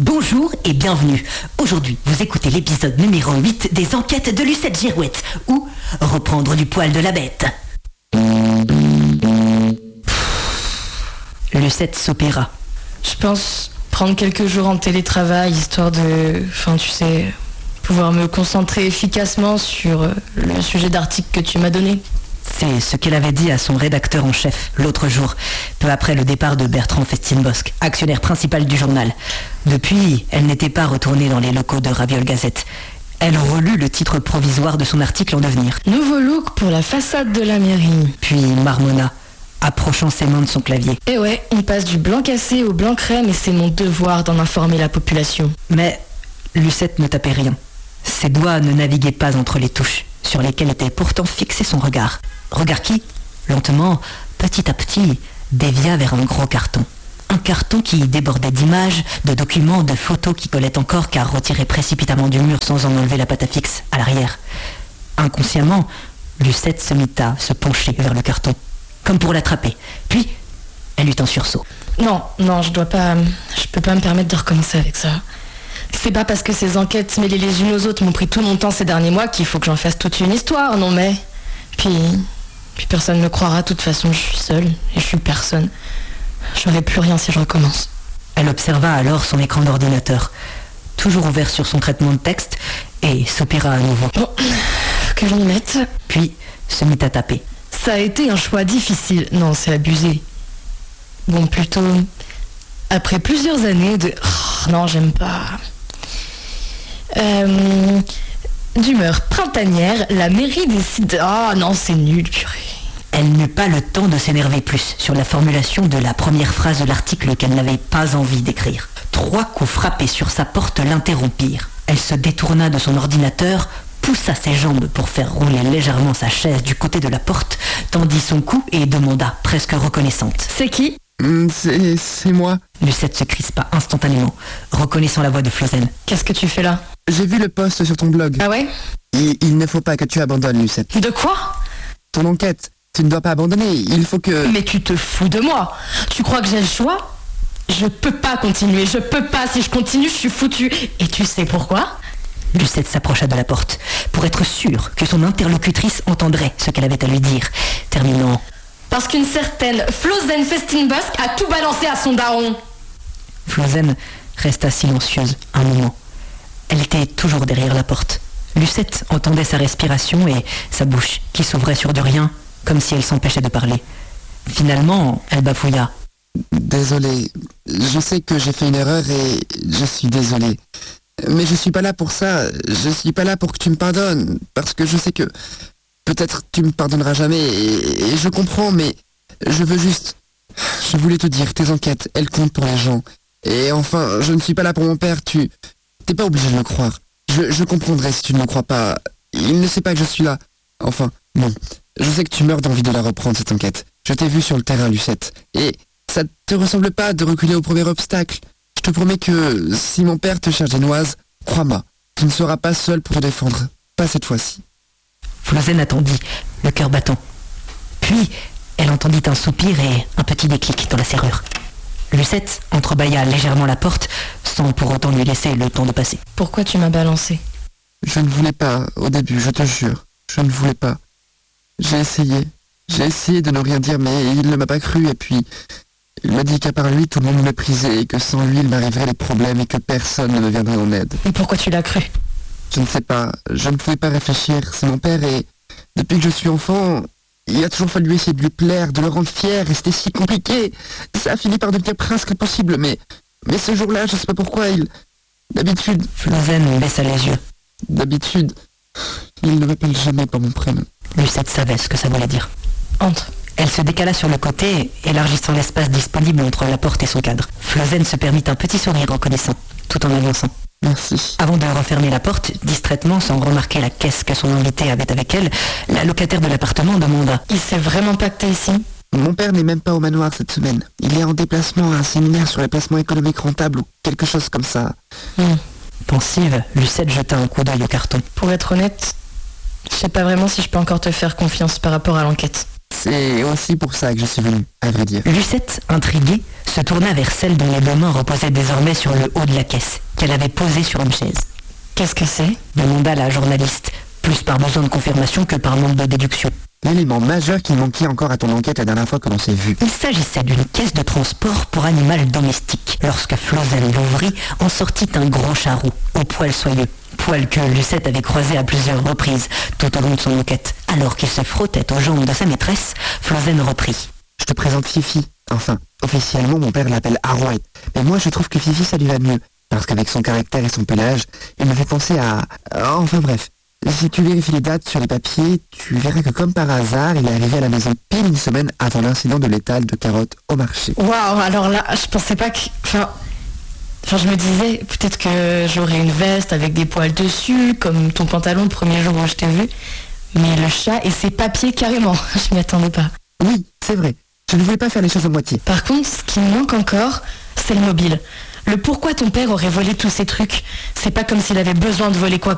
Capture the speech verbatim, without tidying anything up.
Bonjour et bienvenue. Aujourd'hui, vous écoutez l'épisode numéro huit des enquêtes de Lucette Girouette, ou reprendre du poil de la bête. Lucette soupira. Je pense prendre quelques jours en télétravail, histoire de, enfin tu sais, pouvoir me concentrer efficacement sur le sujet d'article que tu m'as donné. C'est ce qu'elle avait dit à son rédacteur en chef l'autre jour, peu après le départ de Bertrand Festinbosc, actionnaire principal du journal. Depuis, elle n'était pas retournée dans les locaux de Raviol Gazette. Elle relut le titre provisoire de son article en devenir. Nouveau look pour la façade de la mairie. Puis marmonna, approchant ses mains de son clavier. Et ouais, on passe du blanc cassé au blanc crème et c'est mon devoir d'en informer la population. Mais Lucette ne tapait rien. Ses doigts ne naviguaient pas entre les touches, sur lesquelles était pourtant fixé son regard. Regard qui, lentement, petit à petit, dévia vers un gros carton. Un carton qui débordait d'images, de documents, de photos qui collaient encore car retirées précipitamment du mur sans en enlever la pâte à fixe à l'arrière. Inconsciemment, Lucette se mit à se pencher vers le carton, comme pour l'attraper. Puis, elle eut un sursaut. Non, non, je dois pas... Je peux pas me permettre de recommencer avec ça. C'est pas parce que ces enquêtes mêlées les unes aux autres m'ont pris tout mon temps ces derniers mois qu'il faut que j'en fasse toute une histoire, non mais... Puis... Puis personne ne me croira, de toute façon je suis seule, et je suis personne. J'aurai plus rien si je recommence. Elle observa alors son écran d'ordinateur, toujours ouvert sur son traitement de texte, et soupira à nouveau. Bon, faut que je m'y mette. Puis se mit à taper. Ça a été un choix difficile. Non, c'est abusé. Bon, plutôt... Après plusieurs années de... Oh, non, j'aime pas... Euh... D'humeur printanière, la mairie décide... Ah oh, non, c'est nul, purée. Elle n'eut pas le temps de s'énerver plus sur la formulation de la première phrase de l'article qu'elle n'avait pas envie d'écrire. Trois coups frappés sur sa porte l'interrompirent. Elle se détourna de son ordinateur, poussa ses jambes pour faire rouler légèrement sa chaise du côté de la porte, tendit son cou et demanda, presque reconnaissante. C'est qui ? Mmh, c'est, c'est moi. Lucette se crispa instantanément, reconnaissant la voix de Flozen. Qu'est-ce que tu fais là ? J'ai vu le post sur ton blog. Ah ouais ? Il, il ne faut pas que tu abandonnes, Lucette. De quoi ? Ton enquête, tu ne dois pas abandonner, il faut que... Mais tu te fous de moi ? Tu crois que j'ai le choix ? Je peux pas continuer, je peux pas, si je continue, je suis foutue. Et tu sais pourquoi ? Lucette s'approcha de la porte, pour être sûre que son interlocutrice entendrait ce qu'elle avait à lui dire, terminant... Parce qu'une certaine Flozen Festinbosc a tout balancé à son daron. Flozen resta silencieuse un moment. Elle était toujours derrière la porte. Lucette entendait sa respiration et sa bouche qui s'ouvrait sur du rien, comme si elle s'empêchait de parler. Finalement, elle bafouilla. Désolé, je sais que j'ai fait une erreur et je suis désolé. Mais je suis pas là pour ça, je suis pas là pour que tu me pardonnes, parce que je sais que peut-être tu me pardonneras jamais et, et je comprends, mais je veux juste... Je voulais te dire, tes enquêtes, elles comptent pour les gens. Et enfin, je ne suis pas là pour mon père, tu... T'es pas obligé de me croire. Je, je comprendrai si tu ne me crois pas. Il ne sait pas que je suis là. Enfin, non. Je sais que tu meurs d'envie de la reprendre, cette enquête. Je t'ai vu sur le terrain, Lucette. Et ça te ressemble pas de reculer au premier obstacle. Je te promets que si mon père te cherche des noises, crois-moi, tu ne seras pas seul pour te défendre. Pas cette fois-ci. Flozen attendit, le cœur battant. Puis, elle entendit un soupir et un petit déclic dans la serrure. Lucette entrebâilla légèrement la porte, sans pour autant lui laisser le temps de passer. Pourquoi tu m'as balancé ? Je ne voulais pas, au début, je te jure. Je ne voulais pas. J'ai essayé. J'ai essayé de ne rien dire, mais il ne m'a pas cru, et puis... Il m'a dit qu'à part lui, tout le monde me méprisait, et que sans lui, il m'arriverait des problèmes, et que personne ne me viendrait en aide. Et pourquoi tu l'as cru ? Je ne sais pas. Je ne pouvais pas réfléchir. C'est mon père, et... Depuis que je suis enfant... Il a toujours fallu essayer de lui plaire, de le rendre fier, et c'était si compliqué. Ça a fini par devenir presque impossible, mais... Mais ce jour-là, je sais pas pourquoi, il... D'habitude... Flozen baissa les yeux. D'habitude... Il ne m'appelle jamais par mon prénom. Lucette savait ce que ça voulait dire. Entre. Elle se décala sur le côté, élargissant l'espace disponible entre la porte et son cadre. Flozen se permit un petit sourire reconnaissant, tout en avançant. Merci. Avant de refermer la porte, distraitement, sans remarquer la caisse que son invité avait avec elle, la locataire de l'appartement demanda. Il sait vraiment pas que t'es ici ? Mon père n'est même pas au manoir cette semaine. Il est en déplacement à un séminaire sur les placements économiques rentables ou quelque chose comme ça. Mmh. Pensive, Lucette jeta un coup d'œil au carton. Pour être honnête, je sais pas vraiment si je peux encore te faire confiance par rapport à l'enquête. C'est aussi pour ça que je suis venu, à vrai dire. Lucette, intriguée, se tourna vers celle dont les deux mains reposaient désormais sur le haut de la caisse, qu'elle avait posée sur une chaise. Qu'est-ce que c'est ? Demanda la journaliste, plus par besoin de confirmation que par manque de déduction. L'élément majeur qui manquait encore à ton enquête la dernière fois que l'on s'est vu. Il s'agissait d'une caisse de transport pour animal domestique. Lorsque Flosel l'ouvrit, en sortit un gros charroux, au poil soyeux. Poil que Lucette avait croisé à plusieurs reprises, tout au long de son enquête. Alors qu'il se frottait aux jambes de sa maîtresse, Flosen reprit. Je te présente Fifi. Enfin, officiellement, mon père l'appelle Harold. Mais moi, je trouve que Fifi, ça lui va mieux. Parce qu'avec son caractère et son pelage, il me fait penser à... Enfin bref. Si tu vérifies les dates sur les papiers, tu verras que comme par hasard, il est arrivé à la maison pile une semaine avant l'incident de l'étal de carottes au marché. Waouh, alors là, je pensais pas que... Enfin, enfin, je me disais, peut-être que j'aurais une veste avec des poils dessus, comme ton pantalon le premier jour où je t'ai vu. Mais le chat et ses papiers, carrément, je m'y attendais pas. Oui, c'est vrai. Je ne voulais pas faire les choses à moitié. Par contre, ce qui me manque encore, c'est le mobile. Le pourquoi ton père aurait volé tous ces trucs. C'est pas comme s'il avait besoin de voler quoi